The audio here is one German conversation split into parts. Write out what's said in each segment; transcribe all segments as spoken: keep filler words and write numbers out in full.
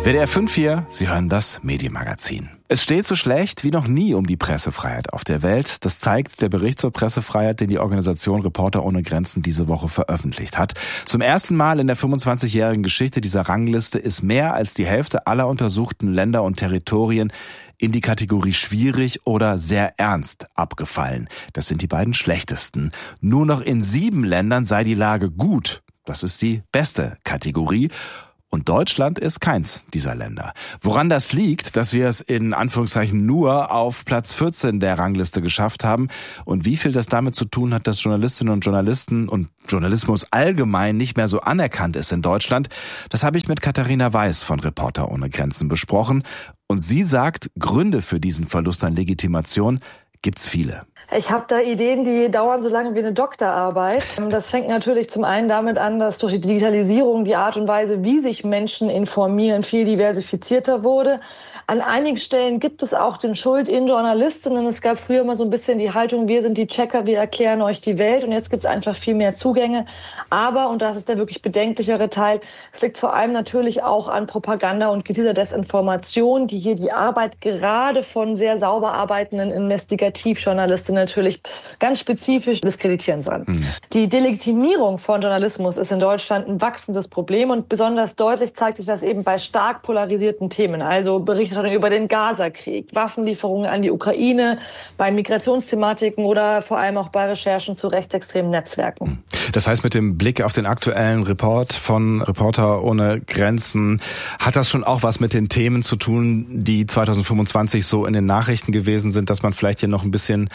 W D R fünf hier, Sie hören das Medienmagazin. Es steht so schlecht wie noch nie um die Pressefreiheit auf der Welt. Das zeigt der Bericht zur Pressefreiheit, den die Organisation Reporter ohne Grenzen diese Woche veröffentlicht hat. Zum ersten Mal in der fünfundzwanzigjährigen Geschichte dieser Rangliste ist mehr als die Hälfte aller untersuchten Länder und Territorien in die Kategorie schwierig oder sehr ernst abgefallen. Das sind die beiden schlechtesten. Nur noch in sieben Ländern sei die Lage gut. Das ist die beste Kategorie. Und Deutschland ist keins dieser Länder. Woran das liegt, dass wir es in Anführungszeichen nur auf Platz vierzehn der Rangliste geschafft haben und wie viel das damit zu tun hat, dass Journalistinnen und Journalisten und Journalismus allgemein nicht mehr so anerkannt ist in Deutschland, das habe ich mit Katharina Weiß von Reporter ohne Grenzen besprochen. Und sie sagt, Gründe für diesen Verlust an Legitimation gibt's viele. Ich habe da Ideen, die dauern so lange wie eine Doktorarbeit. Das fängt natürlich zum einen damit an, dass durch die Digitalisierung die Art und Weise, wie sich Menschen informieren, viel diversifizierter wurde. An einigen Stellen gibt es auch den Schuld in Journalistinnen. Es gab früher immer so ein bisschen die Haltung, wir sind die Checker, wir erklären euch die Welt. Und jetzt gibt es einfach viel mehr Zugänge. Aber, und das ist der wirklich bedenklichere Teil, es liegt vor allem natürlich auch an Propaganda und gezielter Desinformation, die hier die Arbeit gerade von sehr sauber arbeitenden Investigativjournalistinnen natürlich ganz spezifisch diskreditieren sollen. Mhm. Die Delegitimierung von Journalismus ist in Deutschland ein wachsendes Problem und besonders deutlich zeigt sich das eben bei stark polarisierten Themen, also Berichterstattung über den Gaza-Krieg, Waffenlieferungen an die Ukraine, bei Migrationsthematiken oder vor allem auch bei Recherchen zu rechtsextremen Netzwerken. Das heißt, mit dem Blick auf den aktuellen Report von Reporter ohne Grenzen hat das schon auch was mit den Themen zu tun, die zweitausendfünfundzwanzig so in den Nachrichten gewesen sind, dass man vielleicht hier noch ein bisschen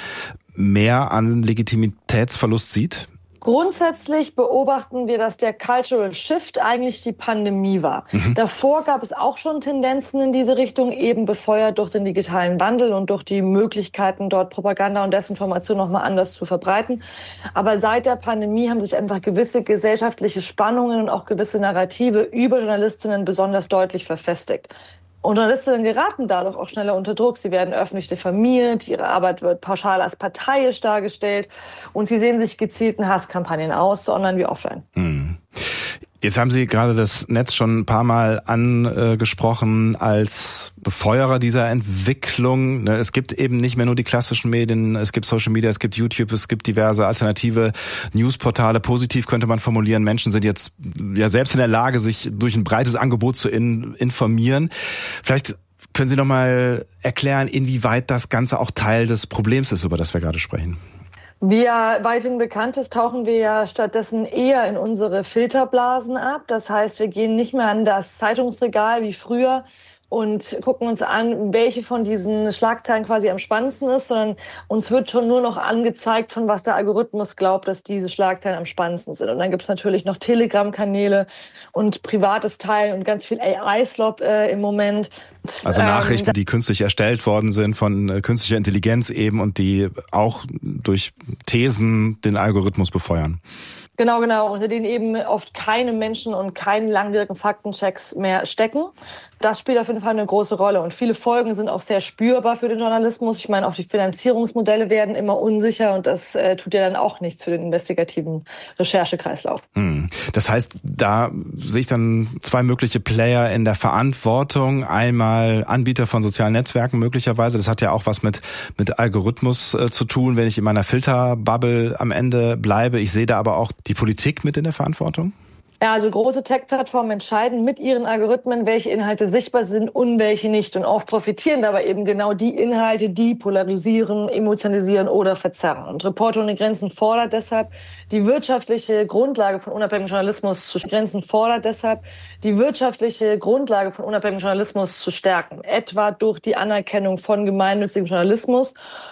mehr an Legitimitätsverlust sieht? Grundsätzlich beobachten wir, dass der Cultural Shift eigentlich die Pandemie war. Mhm. Davor gab es auch schon Tendenzen in diese Richtung, eben befeuert durch den digitalen Wandel und durch die Möglichkeiten, dort Propaganda und Desinformation nochmal anders zu verbreiten. Aber seit der Pandemie haben sich einfach gewisse gesellschaftliche Spannungen und auch gewisse Narrative über Journalistinnen besonders deutlich verfestigt. Und Journalistinnen geraten dadurch auch schneller unter Druck. Sie werden öffentlich diffamiert, ihre Arbeit wird pauschal als parteiisch dargestellt und sie sehen sich gezielten Hasskampagnen aus, so online wie offline. Hm. Jetzt haben Sie gerade das Netz schon ein paar Mal angesprochen als Befeuerer dieser Entwicklung. Es gibt eben nicht mehr nur die klassischen Medien, es gibt Social Media, es gibt YouTube, es gibt diverse alternative Newsportale. Positiv könnte man formulieren, Menschen sind jetzt ja selbst in der Lage, sich durch ein breites Angebot zu in, informieren. Vielleicht können Sie noch mal erklären, inwieweit das Ganze auch Teil des Problems ist, über das wir gerade sprechen. Wie ja weithin bekannt ist, tauchen wir ja stattdessen eher in unsere Filterblasen ab. Das heißt, wir gehen nicht mehr an das Zeitungsregal wie früher und gucken uns an, welche von diesen Schlagzeilen quasi am spannendsten ist, sondern uns wird schon nur noch angezeigt, von was der Algorithmus glaubt, dass diese Schlagzeilen am spannendsten sind. Und dann gibt es natürlich noch Telegram-Kanäle und privates Teilen und ganz viel A I-Slop äh, im Moment. Also Nachrichten, ähm, die künstlich erstellt worden sind von äh, künstlicher Intelligenz eben und die auch durch Thesen den Algorithmus befeuern. Genau, genau, unter denen eben oft keine Menschen und keine langwierigen Faktenchecks mehr stecken. Das spielt auf jeden Fall eine große Rolle und viele Folgen sind auch sehr spürbar für den Journalismus. Ich meine, auch die Finanzierungsmodelle werden immer unsicher und das äh, tut ja dann auch nichts für den investigativen Recherchekreislauf. Hm. Das heißt, da sehe ich dann zwei mögliche Player in der Verantwortung. Einmal Anbieter von sozialen Netzwerken möglicherweise. Das hat ja auch was mit, mit Algorithmus äh, zu tun, wenn ich in meiner Filterbubble am Ende bleibe. Ich sehe da aber auch die Politik mit in der Verantwortung? Ja, also große Tech-Plattformen entscheiden mit ihren Algorithmen, welche Inhalte sichtbar sind und welche nicht. Und oft profitieren dabei eben genau die Inhalte, die polarisieren, emotionalisieren oder verzerren. Und Reporter ohne Grenzen fordert deshalb die wirtschaftliche Grundlage von unabhängigem Journalismus zu Grenzen fordert deshalb die wirtschaftliche Grundlage von unabhängigem Journalismus zu stärken, etwa durch die Anerkennung von gemeinnützigem Journalismus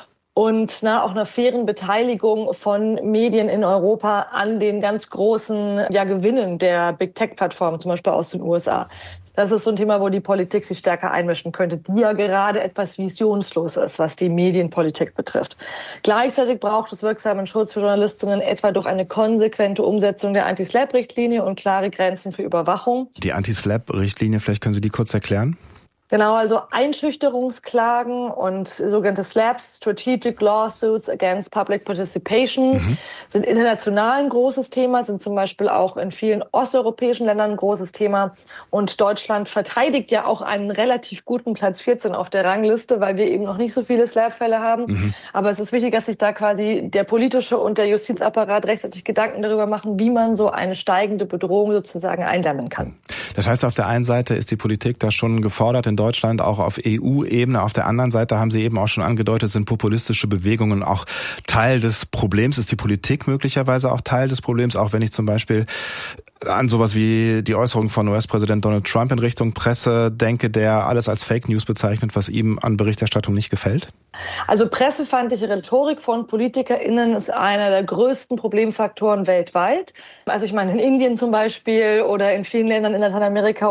und na, auch einer fairen Beteiligung von Medien in Europa an den ganz großen ja, Gewinnen der Big-Tech-Plattformen, zum Beispiel aus den U S A. Das ist so ein Thema, wo die Politik sich stärker einmischen könnte, die ja gerade etwas visionslos ist, was die Medienpolitik betrifft. Gleichzeitig braucht es wirksamen Schutz für Journalistinnen, etwa durch eine konsequente Umsetzung der Anti-Slap-Richtlinie und klare Grenzen für Überwachung. Die Anti-Slap-Richtlinie, vielleicht können Sie die kurz erklären? Genau, also Einschüchterungsklagen und sogenannte S L A P Ps, Strategic Lawsuits Against Public Participation, mhm. sind international ein großes Thema, sind zum Beispiel auch in vielen osteuropäischen Ländern ein großes Thema. Und Deutschland verteidigt ja auch einen relativ guten Platz vierzehn auf der Rangliste, weil wir eben noch nicht so viele S L A P-Fälle haben. Mhm. Aber es ist wichtig, dass sich da quasi der politische und der Justizapparat rechtzeitig Gedanken darüber machen, wie man so eine steigende Bedrohung sozusagen eindämmen kann. Das heißt, auf der einen Seite ist die Politik da schon gefordert in Deutschland, auch auf E U-Ebene. Auf der anderen Seite haben Sie eben auch schon angedeutet, sind populistische Bewegungen auch Teil des Problems. Ist die Politik möglicherweise auch Teil des Problems, auch wenn ich zum Beispiel an sowas wie die Äußerung von U S-Präsident Donald Trump in Richtung Presse denke, der alles als Fake News bezeichnet, was ihm an Berichterstattung nicht gefällt? Also pressefeindliche Rhetorik von PolitikerInnen ist einer der größten Problemfaktoren weltweit. Also ich meine in Indien zum Beispiel oder in vielen Ländern in Lateinamerika